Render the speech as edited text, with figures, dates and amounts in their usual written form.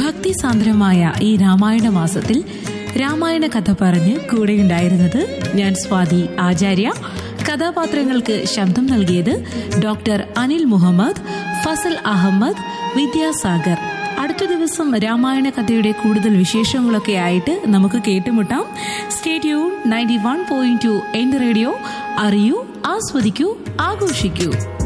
ഭക്തിസാന്ദ്രമായ ഈ രാമായണ മാസത്തിൽ രാമായണ കഥ പറഞ്ഞ് കൂടെയുണ്ടായിരുന്നത് ഞാൻ സ്വാതി ആചാര്യ. കഥാപാത്രങ്ങൾക്ക് ശബ്ദം നൽകിയത് ഡോക്ടർ അനിൽ മുഹമ്മദ്, ഫസൽ അഹമ്മദ്, വിദ്യാസാഗർ. അടുത്ത ദിവസം രാമായണ കഥയുടെ കൂടുതൽ വിശേഷങ്ങളൊക്കെ ആയിട്ട് നമുക്ക് കേട്ടുമുട്ടാം. സ്റ്റേ ട്യൂൺ 91.2 എന്റെ റേഡിയോ. അറിയൂ, ആസ്വദിക്കൂ, ആഘോഷിക്കൂ.